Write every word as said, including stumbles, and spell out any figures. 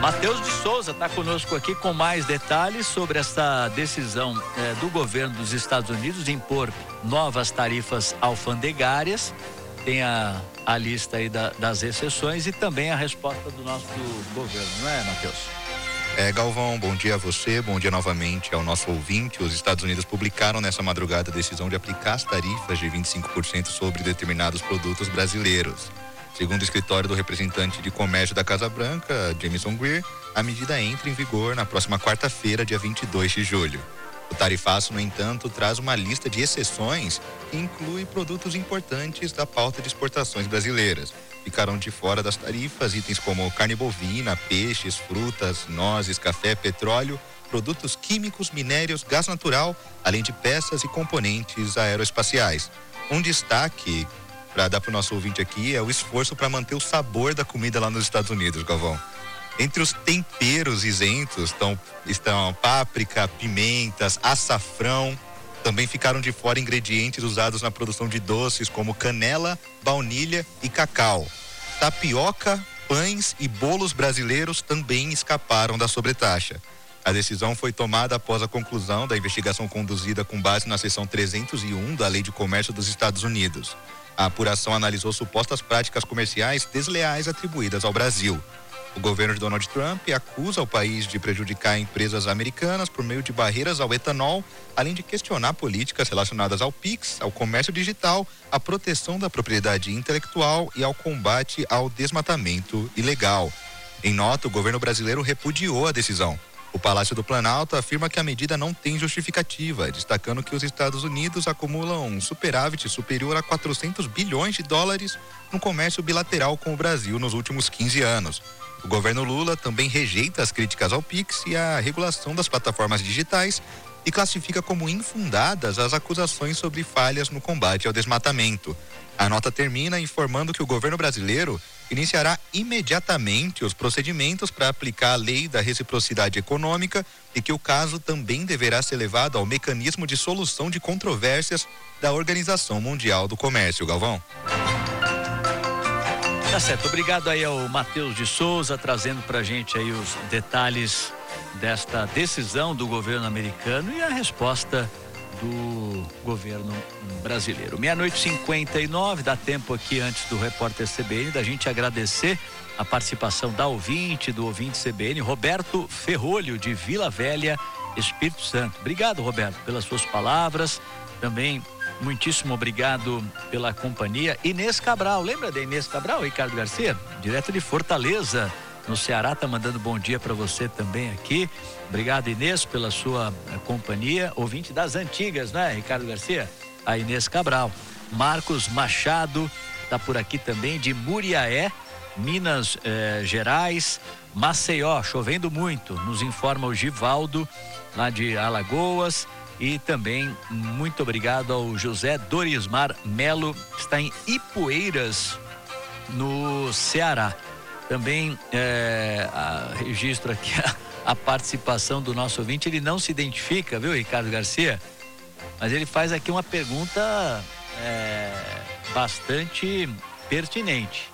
Matheus de Souza está conosco aqui com mais detalhes sobre essa decisão eh, do governo dos Estados Unidos de impor novas tarifas alfandegárias. Tem a, a lista aí da, das exceções e também a resposta do nosso governo, não é, Matheus? É, Galvão, bom dia a você, bom dia novamente ao nosso ouvinte. Os Estados Unidos publicaram nessa madrugada a decisão de aplicar as tarifas de vinte e cinco por cento sobre determinados produtos brasileiros. Segundo o escritório do representante de comércio da Casa Branca, Jamieson Greer, a medida entra em vigor na próxima quarta-feira, dia vinte e dois de julho. O tarifaço, no entanto, traz uma lista de exceções que inclui produtos importantes da pauta de exportações brasileiras. Ficaram de fora das tarifas itens como carne bovina, peixes, frutas, nozes, café, petróleo, produtos químicos, minérios, gás natural, além de peças e componentes aeroespaciais. Um destaque para dar para o nosso ouvinte aqui é o esforço para manter o sabor da comida lá nos Estados Unidos, Galvão. Entre os temperos isentos estão, estão páprica, pimentas, açafrão. Também ficaram de fora ingredientes usados na produção de doces como canela, baunilha e cacau. Tapioca, pães e bolos brasileiros também escaparam da sobretaxa. A decisão foi tomada após a conclusão da investigação conduzida com base na seção trezentos e um da Lei de Comércio dos Estados Unidos. A apuração analisou supostas práticas comerciais desleais atribuídas ao Brasil. O governo de Donald Trump acusa o país de prejudicar empresas americanas por meio de barreiras ao etanol, além de questionar políticas relacionadas ao Pix, ao comércio digital, à proteção da propriedade intelectual e ao combate ao desmatamento ilegal. Em nota, o governo brasileiro repudiou a decisão. O Palácio do Planalto afirma que a medida não tem justificativa, destacando que os Estados Unidos acumulam um superávit superior a quatrocentos bilhões de dólares no comércio bilateral com o Brasil nos últimos quinze anos. O governo Lula também rejeita as críticas ao Pix e à regulação das plataformas digitais e classifica como infundadas as acusações sobre falhas no combate ao desmatamento. A nota termina informando que o governo brasileiro iniciará imediatamente os procedimentos para aplicar a lei da reciprocidade econômica e que o caso também deverá ser levado ao mecanismo de solução de controvérsias da Organização Mundial do Comércio. Galvão. Tá certo, obrigado aí ao Matheus de Souza, trazendo pra gente aí os detalhes desta decisão do governo americano e a resposta do governo brasileiro. Meia-noite e cinquenta e nove, dá tempo aqui antes do repórter C B N da gente agradecer a participação da ouvinte, do ouvinte C B N, Roberto Ferrolho, de Vila Velha, Espírito Santo. Obrigado, Roberto, pelas suas palavras, também muitíssimo obrigado pela companhia. Inês Cabral, lembra da Inês Cabral, Ricardo Garcia? Direto de Fortaleza, no Ceará, tá mandando bom dia para você também aqui. Obrigado, Inês, pela sua uh, companhia. Ouvinte das antigas, né, Ricardo Garcia? A Inês Cabral. Marcos Machado tá por aqui também, de Muriaé, Minas eh, Gerais. Maceió, chovendo muito, nos informa o Givaldo, lá de Alagoas. E também muito obrigado ao José Dorismar Melo, que está em Ipueiras, no Ceará. Também é, a, registro aqui a, a participação do nosso ouvinte. Ele não se identifica, viu, Ricardo Garcia? Mas ele faz aqui uma pergunta é, bastante pertinente.